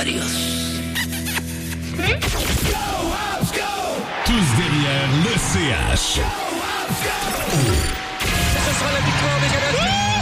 Adios. Tous derrière le CH. Ce sera la victoire des Canadiens.